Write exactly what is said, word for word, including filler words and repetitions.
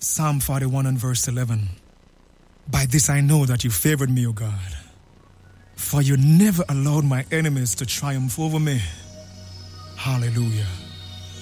Psalm forty-one and verse eleven. By this I know that you favored me, O God, for you never allowed my enemies to triumph over me. Hallelujah.